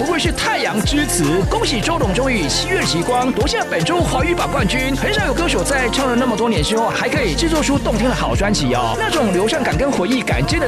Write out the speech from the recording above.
不愧是太阳之子。恭喜周董终于7月极光夺下本周华语榜冠军。很少有歌手在唱了那么多年之后，还可以制作出动听的好专辑哦，那种流畅感跟回忆感真的